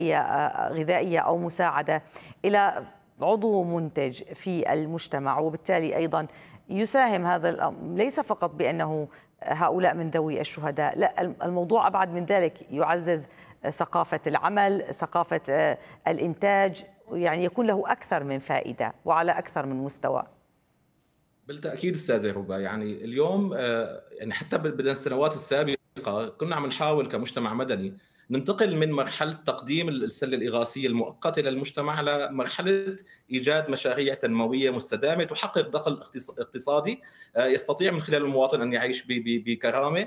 غذائية أو مساعدة إلى عضو منتج في المجتمع، وبالتالي أيضا يساهم هذا الأمر ليس فقط بأنه هؤلاء من ذوي الشهداء، لا، الموضوع أبعد من ذلك، يعزز ثقافة العمل، ثقافة الإنتاج، يعني يكون له أكثر من فائدة وعلى أكثر من مستوى. بالتأكيد أستاذة ربا، يعني اليوم يعني حتى بالسنوات السابقة كنا عم نحاول كمجتمع مدني ننتقل من مرحلة تقديم السلة الإغاثية المؤقتة للمجتمع لمرحلة إيجاد مشاريع تنموية مستدامة تحقق دخل اقتصادي يستطيع من خلال المواطن أن يعيش بكرامة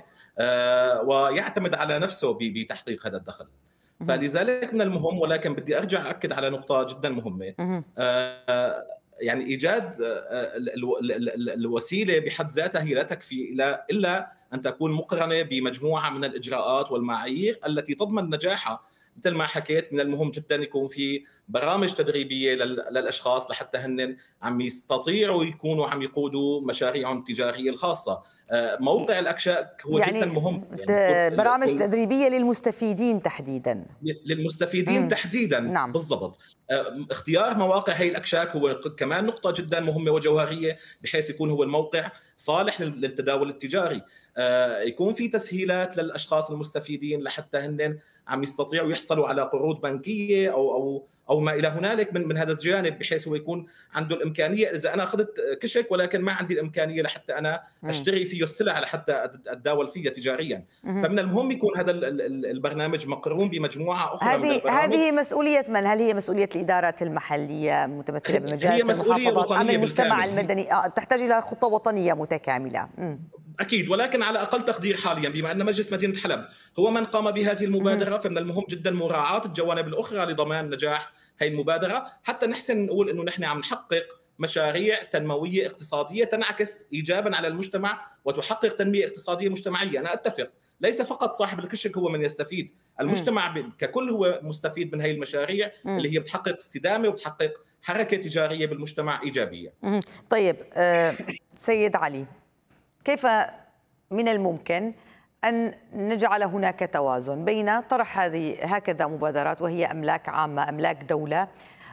ويعتمد على نفسه بتحقيق هذا الدخل. فلذلك من المهم، ولكن بدي أرجع أكد على نقطة جدا مهمة. يعني ايجاد الوسيله بحد ذاتها هي لا تكفي الا ان تكون مقرنه بمجموعه من الاجراءات والمعايير التي تضمن نجاحها. مثل ما حكيت، من المهم جدا يكون في برامج تدريبيه للاشخاص لحتى هن عم يستطيعوا يكونوا عم يقودوا مشاريعهم التجاريه الخاصه. موقع الاكشاك هو يعني جدا مهم، يعني برامج تدريبيه للمستفيدين تحديدا. للمستفيدين تحديدا نعم. بالضبط. اختيار مواقع هي الأكشاك هو كمان نقطة جدا مهمة وجوهرية، بحيث يكون هو الموقع صالح للتداول التجاري، يكون في تسهيلات للأشخاص المستفيدين لحتى هن عم يستطيعوا يحصلوا على قروض بنكية أو ما إلى هنالك من هذا الجانب، بحيث هو يكون عنده الإمكانية. إذا أنا أخذت كشك ولكن ما عندي الإمكانية لحتى أنا أشتري فيه السلع لحتى أتداول فيها تجاريا، فمن المهم يكون هذا البرنامج مقرون بمجموعة أخرى من البرامج. هذه مسؤولية من؟ هل هي مسؤولية الإدارات المحلية متمثلة بمجالس المحافظات أم المجتمع المدني؟ تحتاج إلى خطة وطنية متكاملة. أكيد، ولكن على أقل تقدير حاليا بما أن مجلس مدينة حلب هو من قام بهذه المبادرة، فمن المهم جدا مراعاة الجوانب الأخرى لضمان نجاح هذه المبادرة، حتى نحسن نقول أنه نحن عم نحقق مشاريع تنموية اقتصادية تنعكس إيجابا على المجتمع وتحقق تنمية اقتصادية مجتمعية. أنا أتفق، ليس فقط صاحب الكشك هو من يستفيد، المجتمع ككل هو مستفيد من هذه المشاريع اللي هي بتحقق استدامة وبتحقق حركة تجارية بالمجتمع إيجابية. طيب سيد علي، كيف من الممكن أن نجعل هناك توازن بين طرح هذه هكذا مبادرات وهي أملاك عامة، أملاك دولة،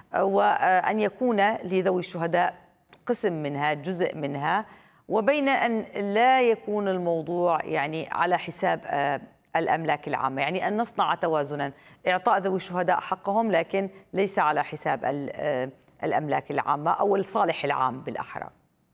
وأن يكون لذوي الشهداء قسم منها، جزء منها، وبين أن لا يكون الموضوع يعني على حساب الأملاك العامة، يعني أن نصنع توازنا، إعطاء ذوي الشهداء حقهم لكن ليس على حساب الأملاك العامة أو الصالح العام بالأحرى؟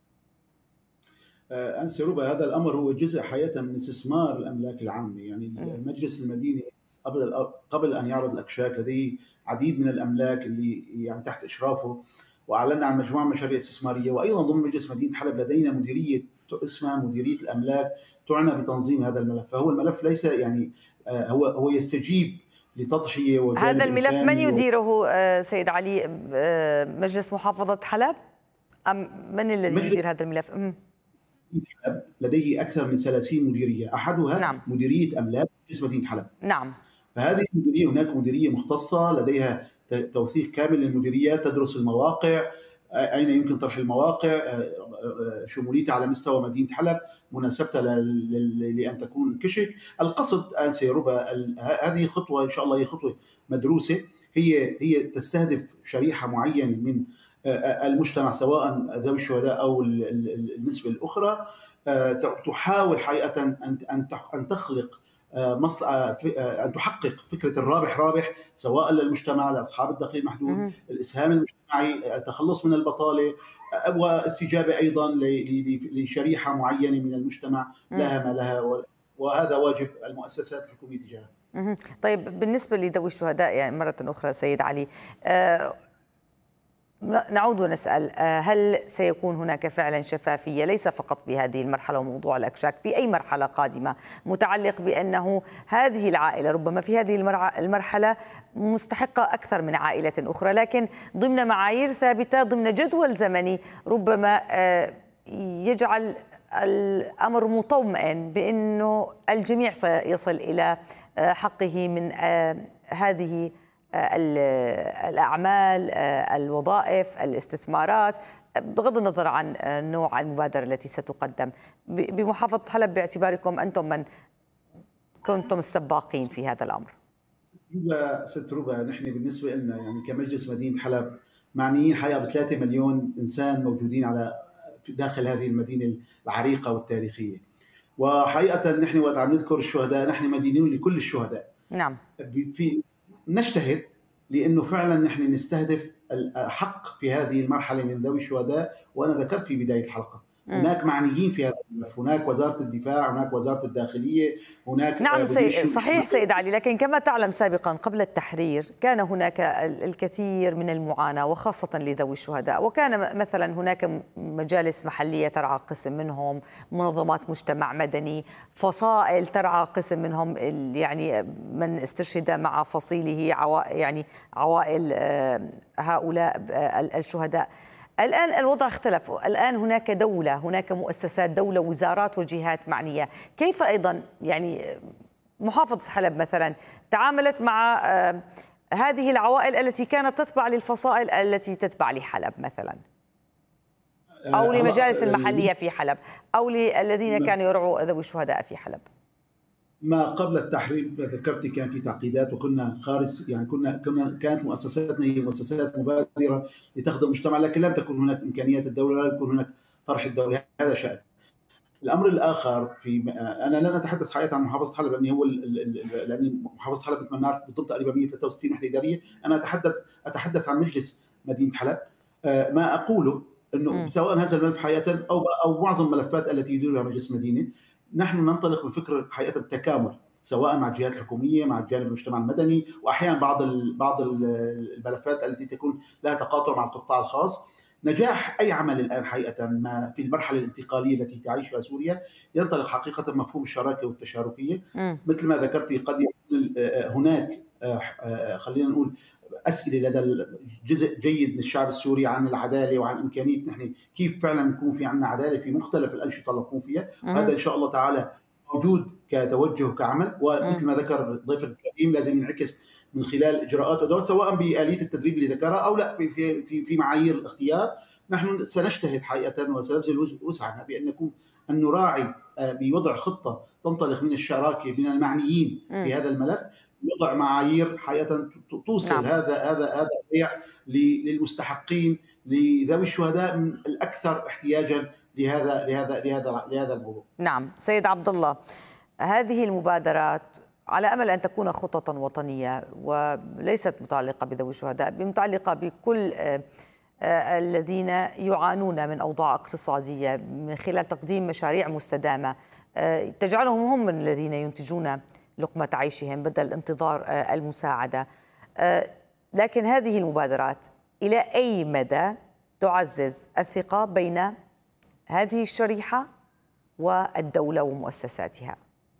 أنسة ربا، هذا الأمر هو جزء حقيقة من استثمار الأملاك العامة. يعني المجلس المديني قبل أن يعرض الأكشاك لديه عديد من الأملاك اللي يعني تحت إشرافه، وأعلنا عن مجموعة من مشاريع استثمارية. وأيضا ضمن مجلس مدينة حلب لدينا مديرية اسمها مديرية الأملاك تعنى بتنظيم هذا الملف. فهو الملف ليس يعني هو يستجيب لتضحية وجانب هذا الملف من يديره سيد علي؟ مجلس محافظة حلب أم من الذي يدير هذا الملف؟ لديه أكثر من 30 مديرية، أحدها نعم. مديرية أملاك في مدينة حلب. نعم. فهذه المديرية، هناك مديرية مختصة لديها توثيق كامل للمديريات، تدرس المواقع، أين يمكن طرح المواقع، شموليتها على مستوى مدينة حلب، مناسبتها لأن تكون كشك. القصد أنسة ربا، هذه الخطوة إن شاء الله هي خطوة مدروسة، هي تستهدف شريحة معينة من المجتمع، سواء ذوي الشهداء أو النسبة الأخرى، تحاول حقيقة أن تخلق أن تحقق فكرة الرابح رابح، سواء للمجتمع، لأصحاب الدخل المحدود، الإسهام المجتمعي، التخلص من البطالة، واستجابة أيضا لشريحة معينة من المجتمع لها ما لها، وهذا واجب المؤسسات الحكومية تجاهها. طيب بالنسبة لذوي الشهداء، يعني مرة أخرى سيد علي، نعود ونسأل، هل سيكون هناك فعلا شفافية ليس فقط بهذه المرحلة وموضوع الأكشاك، في أي مرحلة قادمة، متعلق بأنه هذه العائلة ربما في هذه المرحلة مستحقة أكثر من عائلة أخرى، لكن ضمن معايير ثابتة، ضمن جدول زمني ربما يجعل الأمر مطمئن بأنه الجميع سيصل إلى حقه من هذه الأعمال، الوظائف، الاستثمارات، بغض النظر عن نوع المبادرة التي ستقدم بمحافظة حلب، باعتباركم أنتم من كنتم السباقين في هذا الأمر؟ ست ربا، نحن بالنسبه لنا يعني كمجلس مدينه حلب معنيين حقيقه ب3 مليون انسان موجودين على في داخل هذه المدينه العريقه والتاريخيه. وحقيقه نحن وقت عم نذكر الشهداء نحن مدينون لكل الشهداء. نعم. في نجتهد لانه فعلا نحن نستهدف الحق في هذه المرحله من ذوي الشهداء. وانا ذكرت في بدايه الحلقه هناك معنيين في هذا الملف، هناك وزاره الدفاع، هناك وزاره الداخليه، هناك نعم صحيح سيد علي، لكن كما تعلم سابقا قبل التحرير كان هناك الكثير من المعاناة وخاصة لذوي الشهداء، وكان مثلا هناك مجالس محلية ترعى قسم منهم، منظمات مجتمع مدني، فصائل ترعى قسم منهم، يعني من استشهد مع فصيله يعني عوائل هؤلاء الشهداء. الآن الوضع اختلف، الآن هناك دولة، هناك مؤسسات دولة، وزارات وجهات معنية. كيف أيضا يعني محافظة حلب مثلا تعاملت مع هذه العوائل التي كانت تتبع للفصائل التي تتبع لحلب مثلا، أو لمجالس المحلية في حلب، أو للذين كانوا يرعوا ذوي الشهداء في حلب؟ ما قبل التحرير ذكرت كان في تعقيدات، وكنا خارج يعني كانت مؤسساتنا هي مؤسسات مبادره لتخدم المجتمع، لكن لم تكن هناك امكانيات الدوله، لا يكون هناك طرح الدوله. هذا شأن. الامر الاخر انا لن اتحدث حقيقه عن محافظه حلب، لان هو لان محافظه حلب مثل ما نعرف بتضم تقريبا 163 وحده اداريه. انا اتحدث عن مجلس مدينه حلب. ما اقوله انه سواء هذا الملف حقيقه او معظم الملفات التي يديرها مجلس مدينه، نحن ننطلق من فكر حقيقه التكامل، سواء مع الجهات الحكوميه، مع جانب المجتمع المدني، واحيانا بعض الملفات التي تكون لها تقاطع مع القطاع الخاص. نجاح اي عمل الان حقيقه ما في المرحله الانتقاليه التي تعيشها سوريا ينطلق حقيقه مفهوم الشراكه والتشاركيه. مثل ما ذكرتي قد يكون هناك خلينا نقول اسئله لدى جزء جيد من الشعب السوري عن العداله وعن امكانيه نحن كيف فعلا نكون في عندنا عداله في مختلف الانشطه اللي نكون فيها. هذا ان شاء الله تعالى موجود كتوجه كعمل، ومثل ما ذكر الضيف الكريم لازم ينعكس من خلال اجراءات وادوات، سواء باليه التدريب اللي ذكرها او لا في معايير الاختيار. نحن سنجتهد حقيقه وسنبذل وسعنا بان نكون ان نراعي بوضع خطه تنطلق من الشراكه من المعنيين في هذا الملف، وضع معايير حقيقه توصل نعم. هذا البيع للمستحقين، لذوي الشهداء من الاكثر احتياجا لهذا الموضوع. نعم سيد عبد الله، هذه المبادرات على أمل أن تكون خطة وطنية وليست متعلقة بذوي الشهداء، متعلقة بكل الذين يعانون من أوضاع اقتصادية من خلال تقديم مشاريع مستدامة تجعلهم هم الذين ينتجون لقمة عيشهم بدل انتظار المساعدة. لكن هذه المبادرات إلى أي مدى تعزز الثقة بين هذه الشريحة والدولة ومؤسساتها؟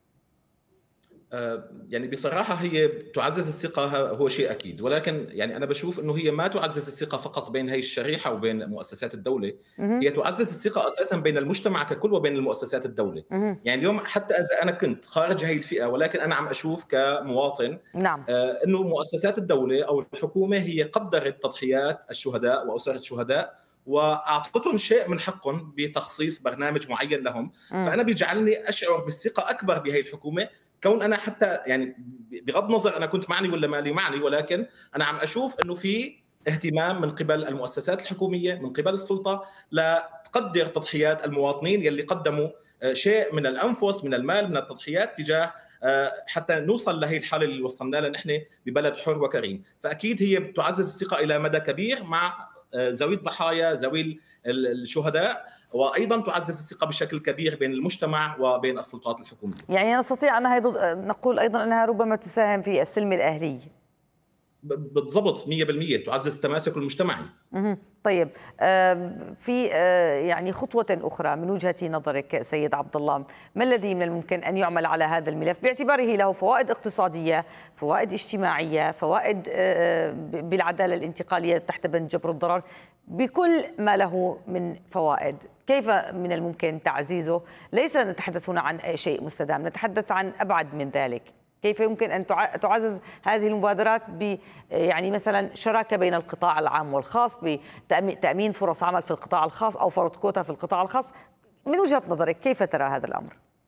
يعني بصراحة هي تعزز الثقة، هو شيء أكيد، ولكن يعني أنا بشوف أنه هي ما تعزز الثقة فقط بين هاي الشريحة وبين مؤسسات الدولة، هي تعزز الثقة أساساً بين المجتمع ككل وبين المؤسسات الدولة. يعني اليوم حتى إذا أنا كنت خارج هاي الفئة ولكن أنا عم أشوف كمواطن نعم. أنه مؤسسات الدولة أو الحكومة هي قدرت تضحيات الشهداء وأسر الشهداء واعطتهم شيء من حقهم بتخصيص برنامج معين لهم. فانا بيجعلني اشعر بالثقه اكبر بهي الحكومه، كون انا حتى يعني بغض النظر انا كنت معني ولا مالي معني، ولكن انا عم اشوف انه في اهتمام من قبل المؤسسات الحكوميه من قبل السلطه لتقدر تضحيات المواطنين يلي قدموا شيء من الانفس من المال من التضحيات تجاه حتى نوصل لهي الحاله اللي وصلنا لها نحن ببلد حر وكريم. فاكيد هي بتعزز الثقه الى مدى كبير مع ذوي الضحايا ذوي الشهداء، وايضا تعزز الثقه بشكل كبير بين المجتمع وبين السلطات الحكوميه. يعني نستطيع ان نقول ايضا انها ربما تساهم في السلم الاهلي. بالضبط 100% تعزز التماسك المجتمعي. طيب في يعني خطوة أخرى من وجهة نظرك سيد عبد الله، ما الذي من الممكن أن يعمل على هذا الملف باعتباره له فوائد اقتصادية، فوائد اجتماعية، فوائد بالعدالة الانتقالية تحت بند جبر الضرر، بكل ما له من فوائد؟ كيف من الممكن تعزيزه؟ ليس نتحدث هنا عن شيء مستدام، نتحدث عن أبعد من ذلك. كيف يمكن أن تعزز هذه المبادرات يعني مثلا شراكة بين القطاع العام والخاص، بتأمين فرص عمل في القطاع الخاص أو فرض كوتا في القطاع الخاص؟ من وجهة نظرك كيف ترى هذا الأمر؟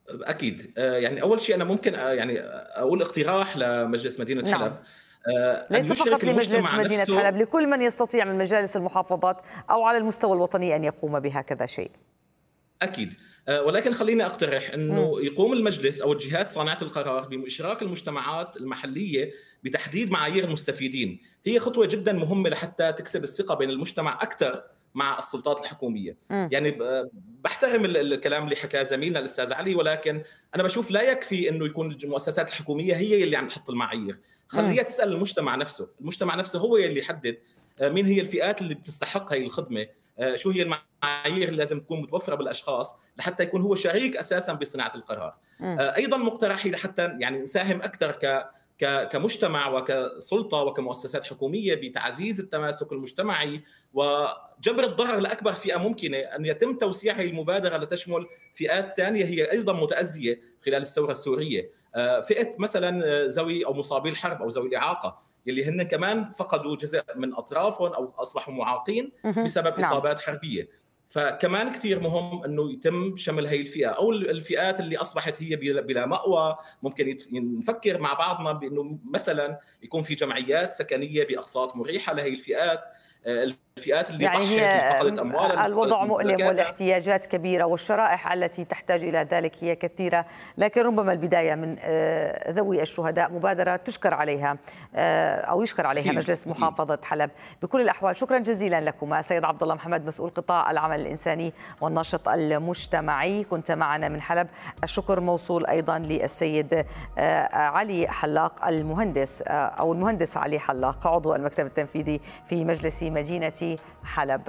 اكيد. يعني اول شيء انا ممكن يعني اقول اقتراح لمجلس مدينه نعم. حلب أن ليس فقط يشرك لمجلس المجتمع مدينة نفسه. حلب، لكل من يستطيع من مجالس المحافظات أو على المستوى الوطني أن يقوم بهكذا شيء. أكيد. ولكن خليني أقترح أنه يقوم المجلس أو الجهات صانعة القرار بإشراك المجتمعات المحلية بتحديد معايير المستفيدين. هي خطوة جدا مهمة لحتى تكسب الثقة بين المجتمع أكثر مع السلطات الحكومية. يعني بحترم الكلام اللي حكاه زميلنا الأستاذ علي، ولكن أنا بشوف لا يكفي أنه يكون المؤسسات الحكومية هي اللي عم تحط المعايير. خليها تسأل المجتمع نفسه. المجتمع نفسه هو اللي يحدد مين هي الفئات اللي بتستحق هي الخدمة، شو هي المعايير اللي لازم تكون متوفرة بالأشخاص لحتى يكون هو شريك أساساً بصناعة القرار. أيضاً مقترحي لحتى يعني نساهم أكثر كمجتمع وكسلطة وكمؤسسات حكومية بتعزيز التماسك المجتمعي وجبر الضرر لأكبر فئة ممكنة، أن يتم توسيع هذه المبادرة لتشمل فئات ثانية هي أيضاً متأذية خلال الثورة السورية. فئة مثلاً ذوي أو مصابي الحرب أو ذوي الإعاقة اللي هن كمان فقدوا جزء من أطرافهم أو أصبحوا معاقين بسبب إصابات حربية. فكمان كتير مهم أنه يتم شمل هاي الفئة أو الفئات اللي أصبحت هي بلا مأوى. ممكن نفكر مع بعضنا بأنه مثلا يكون في جمعيات سكنية بأقساط مريحة لهي الفئات اللي يعني ضحت هي فقدت أموالها، الوضع مؤلم والاحتياجات كبيرة والشرائح التي تحتاج إلى ذلك هي كثيرة، لكن ربما البداية من ذوي الشهداء مبادرة تشكر عليها أو يشكر عليها مجلس محافظة حلب. بكل الأحوال شكرا جزيلا لكما سيد عبد الله محمد مسؤول قطاع العمل الإنساني والناشط المجتمعي، كنت معنا من حلب. الشكر موصول أيضا للسيد علي حلاق المهندس أو المهندس علي حلاق عضو المكتب التنفيذي في مجلس مدينة حلب.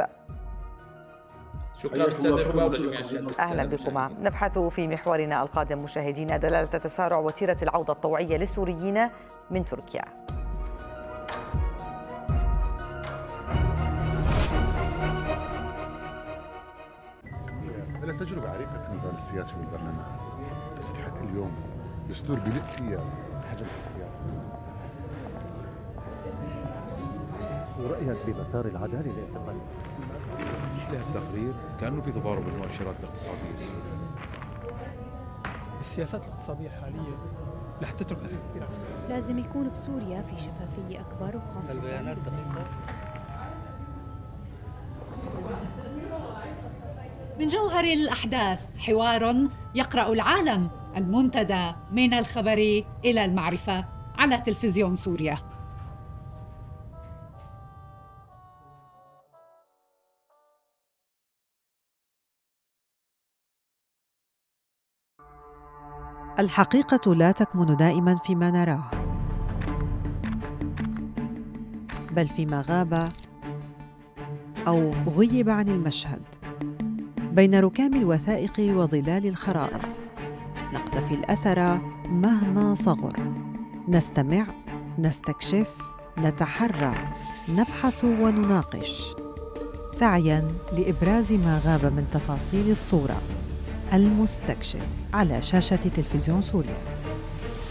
شكرا أستاذ ربا ولجميع الشباب. أهلا بكم. نبحث في محورنا القادم مشاهدينا دلالة تسارع وتيرة العودة الطوعية للسوريين من تركيا. أنا تجربة عريقة في النظام السياسي والبرلمان، تستحق اليوم دستور بلق فيها حجم الحياة. ورأيك بمسار العدالة الاعتقالي؟ يحلى التقرير كأنه في تضارب بالمؤشرات الاقتصادية السورية. السياسات الاقتصادية الحالية رح تترك أثر كثير. لازم يكون بسوريا في شفافية أكبر وخاصة البيانات دقيقة. من جوهر الأحداث حوار يقرأ العالم، المنتدى من الخبر إلى المعرفة على تلفزيون سوريا. الحقيقة لا تكمن دائماً فيما نراه، بل فيما غاب أو غيب عن المشهد بين ركام الوثائق وظلال الخرائط. نقتفي الأثر مهما صغر، نستمع، نستكشف، نتحرى، نبحث ونناقش، سعياً لإبراز ما غاب من تفاصيل الصورة. المستكشف على شاشة تلفزيون سوريا.